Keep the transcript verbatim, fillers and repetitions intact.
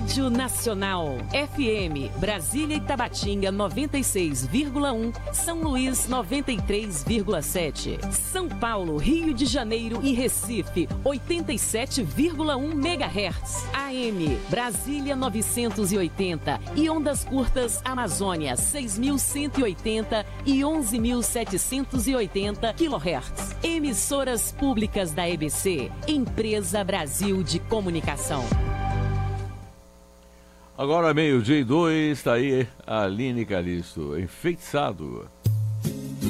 Rádio Nacional. F M, Brasília e Tabatinga noventa e seis vírgula um, São Luís noventa e três vírgula sete, São Paulo, Rio de Janeiro e Recife oitenta e sete vírgula um megahertz. A M, Brasília novecentos e oitenta e ondas curtas Amazônia seis mil cento e oitenta e onze mil setecentos e oitenta kilohertz. Emissoras públicas da E B C, Empresa Brasil de Comunicação. Agora meio-dia e dois, está aí a Aline Calixto, enfeitiçado.